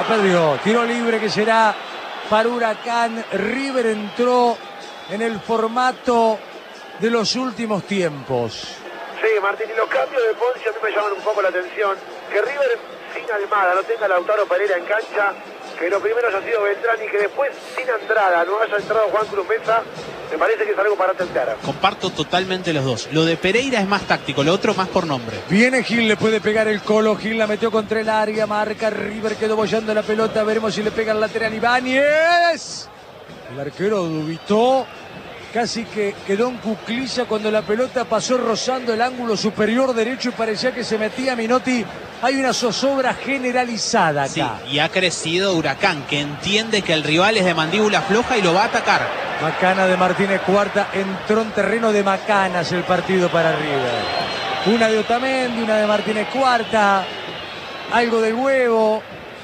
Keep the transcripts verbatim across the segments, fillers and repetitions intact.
perdió. Tiro libre que será para Huracán. River entró en el formato de los últimos tiempos. Sí, Martín, y los cambios de Poncio a mí me llaman un poco la atención. Que River sin Almada no tenga a Lautaro Pereira en cancha, que lo primero haya sido Beltrán y que después sin Andrada no haya entrado Juan Cruz Mesa, me parece que es algo para tentar. Comparto totalmente los dos. Lo de Pereira es más táctico, lo otro más por nombre. Viene Gil, le puede pegar el Colo. Gil la metió contra el área, marca River, quedó bollando la pelota. Veremos si le pega el lateral Ibáñez. El arquero dubitó. Casi que quedó en cuclilla cuando la pelota pasó rozando el ángulo superior derecho y parecía que se metía Minotti. Hay una zozobra generalizada acá. Sí, y ha crecido Huracán, que entiende que el rival es de mandíbula floja y lo va a atacar. Macana de Martínez Cuarta, entró en terreno de Macanas el partido para River. Una de Otamendi, una de Martínez Cuarta, algo del Huevo.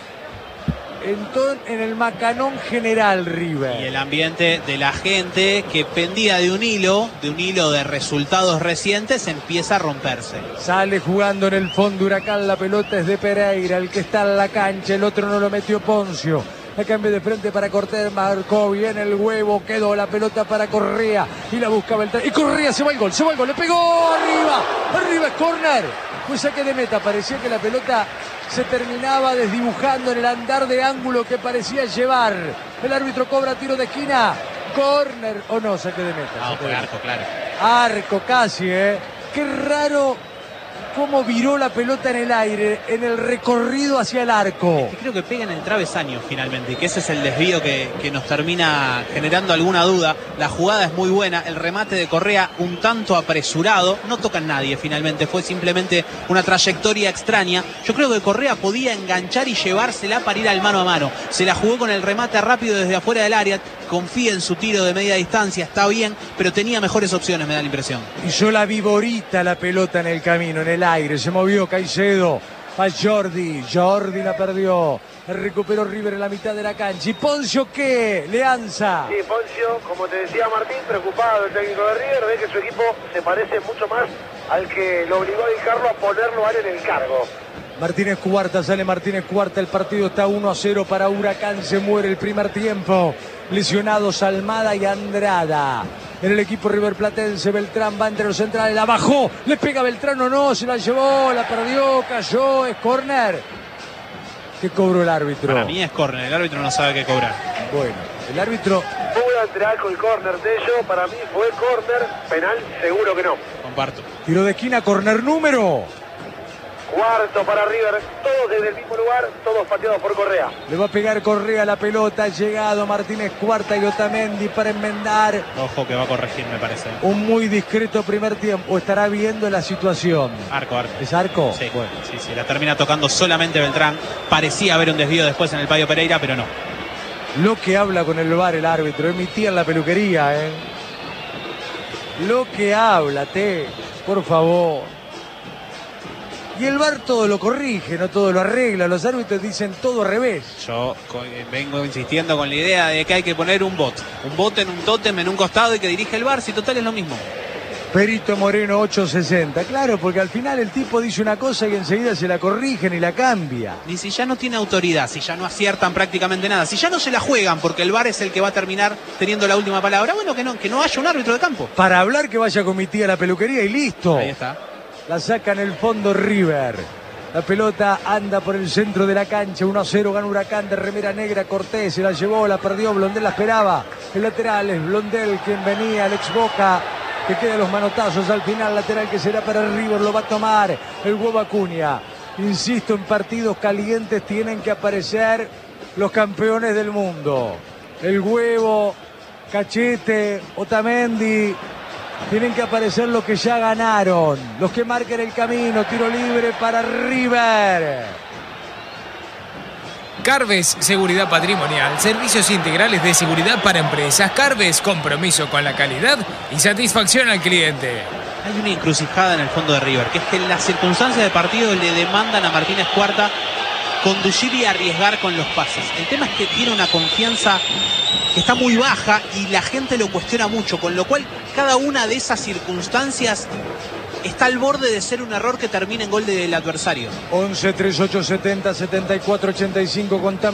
Entró en el macanón general River. Y el ambiente de la gente que pendía de un hilo, de un hilo de resultados recientes, empieza a romperse. Sale jugando en el fondo Huracán, la pelota es de Pereira, el que está en la cancha, el otro no lo metió Poncio. La cambio de frente para Cortés, marcó bien el Huevo, quedó la pelota para Correa y la busca Beltrán. Y Correa se va el gol, se va el gol, le pegó arriba, arriba es córner. Fue saque de meta, parecía que la pelota se terminaba desdibujando en el andar de ángulo que parecía llevar. El árbitro cobra tiro de esquina, córner o no, saque de meta. Ah, fue arco, claro. Arco casi, ¿eh? Qué raro cómo viró la pelota en el aire, en el recorrido hacia el arco. Creo que pega en el travesaño finalmente, y que ese es el desvío que, que nos termina generando alguna duda. La jugada es muy buena, el remate de Correa un tanto apresurado, no toca a nadie finalmente, fue simplemente una trayectoria extraña. Yo creo que Correa podía enganchar y llevársela para ir al mano a mano. Se la jugó con el remate rápido desde afuera del área, confía en su tiro de media distancia, está bien, pero tenía mejores opciones, me da la impresión. Hizo la viborita la pelota en el camino, en el aire, se movió Caicedo a Jordi, Jordi la perdió, recuperó River en la mitad de la cancha. ¿Y Poncio qué? Leanza. Sí, Poncio, como te decía Martín, preocupado el técnico de River, ve que su equipo se parece mucho más al que lo obligó a dedicarlo a ponerlo a él en el cargo. Martínez Cuarta, sale Martínez Cuarta, el partido está uno a cero para Huracán, se muere el primer tiempo. Lesionados Almada y Andrada. En el equipo riverplatense, Beltrán va entre los centrales, la bajó, le pega Beltrán o no, se la llevó, la perdió, cayó, es córner. ¿Qué cobró el árbitro? Para mí es córner, el árbitro no sabe qué cobrar. Bueno, el árbitro... Pudo entrar con el córner de ellos, para mí fue córner, penal seguro que no. Comparto. Tiro de esquina, córner número... Cuarto para River, todos desde el mismo lugar, todos pateados por Correa. Le va a pegar Correa la pelota, ha llegado Martínez Cuarta y Otamendi para enmendar. Ojo que va a corregir, me parece. Un muy discreto primer tiempo, estará viendo la situación. Arco, arco. ¿Es arco? Sí, bueno. sí, sí, la termina tocando solamente Beltrán. Parecía haber un desvío después en el Payo Pereira, pero no. Lo que habla con el V A R el árbitro, emitía en la peluquería, ¿eh? Lo que habla, Te, por favor. Y el V A R todo lo corrige, no todo lo arregla. Los árbitros dicen todo al revés. Yo vengo insistiendo con la idea de que hay que poner un bot. Un bot en un tótem en un costado y que dirige el V A R, si total es lo mismo. Perito Moreno ocho sesenta. Claro, porque al final el tipo dice una cosa y enseguida se la corrigen y la cambia. Ni si ya no tiene autoridad, si ya no aciertan prácticamente nada, si ya no se la juegan porque el V A R es el que va a terminar teniendo la última palabra, bueno, que no, que no haya un árbitro de campo. Para hablar que vaya con mi tía a la peluquería y listo. Ahí está. La saca en el fondo River. La pelota anda por el centro de la cancha. uno a cero gana Huracán de remera negra. Cortés se la llevó, la perdió. Blondel la esperaba. El lateral es Blondel quien venía. El ex Boca que queda los manotazos al final. Lateral que será para River. Lo va a tomar el Huevo Acuña. Insisto, en partidos calientes tienen que aparecer los campeones del mundo. El Huevo, Cachete, Otamendi. Tienen que aparecer los que ya ganaron, los que marquen el camino. Tiro libre para River. Carves Seguridad Patrimonial, servicios integrales de seguridad para empresas. Carves, compromiso con la calidad y satisfacción al cliente. Hay una encrucijada en el fondo de River, que es que las circunstancias de partido le demandan a Martínez Cuarta conducir y arriesgar con los pases. El tema es que tiene una confianza que está muy baja y la gente lo cuestiona mucho, con lo cual cada una de esas circunstancias está al borde de ser un error que termine en gol del adversario. once, treinta y ocho, setenta, setenta y cuatro, ochenta y cinco. Contame.